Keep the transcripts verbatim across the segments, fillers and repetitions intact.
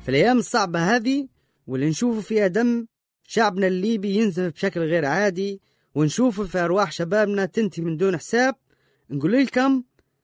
في الأيام الصعبة هذه واللي نشوفوا فيها دم شعبنا الليبي ينزف بشكل غير عادي، ونشوفوا في أرواح شبابنا تنتهي من دون حساب، نقول لكم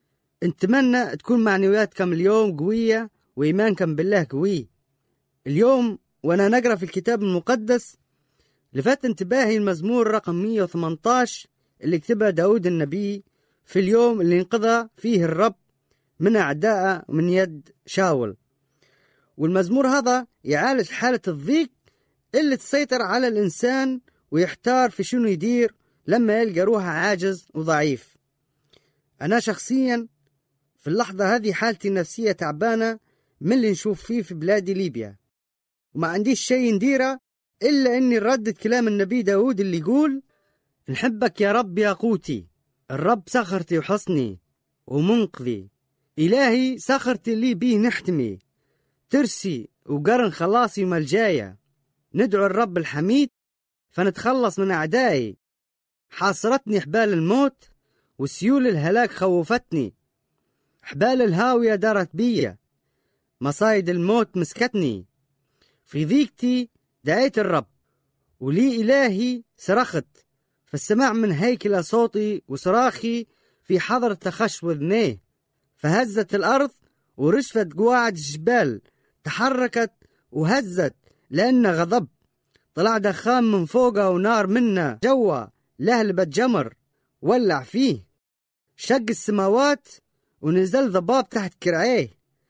نتمنى تكون معنوياتكم اليوم قوية وإيمانكم بالله قوي. اليوم وأنا نقرأ في الكتاب المقدس لفت انتباهي المزمور رقم مئة وثمانية عشر اللي كتبه داود النبي في اليوم اللي انقذ فيه الرب من أعداءه من يد شاول. والمزمور هذا يعالج حالة الضيق اللي تسيطر على الإنسان ويحتار في شنو يدير لما يلقى روحه عاجز وضعيف. أنا شخصيا في اللحظة هذه حالتي النفسية تعبانة من اللي نشوف فيه في بلادي ليبيا، وما عنديش شيء نديره إلا أني ردد كلام النبي داود اللي يقول: نحبك يا رب يا قوتي، الرب سخرتي وحصني ومنقذي، إلهي سخرتي اللي بيه نحتمي، ترسي وقرن خلاصي ملجايا، ندعو الرب الحميد فنتخلص من أعدائي، حاصرتني حبال الموت وسيول الهلاك خوفتني، حبال الهاوية دارت بيا، مصايد الموت مسكتني، في ضيقتي دعيت الرب ولي إلهي صرخت، فالسماع من هيكل صوتي وصراخي في حضرة خشب وذنيه، فهزت الأرض ورشفت قواعد الجبال، تحركت وهزت لأن غضب، طلع دخان من فوقها ونار منا جوا لهلبت جمر ولع فيه، شق السماوات ونزل ضباب تحت كرعيه،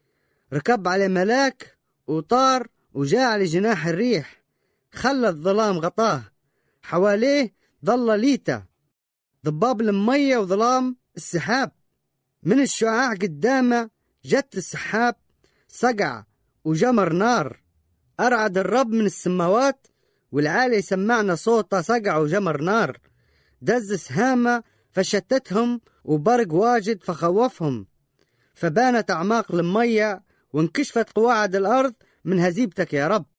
ركب على ملاك وطار وجاء على جناح الريح، خلى الظلام غطاه، حواليه ظل ليتا ضباب المية وظلام السحاب، من الشعاع قدامه جت السحاب، سقع وجمر نار، أرعد الرب من السماوات والعالي سمعنا صوته، سقع وجمر نار، دز سهامة فشتتهم وبرق واجد فخوفهم، فبانت أعماق المية وانكشفت قواعد الأرض من هزيبتك يا رب.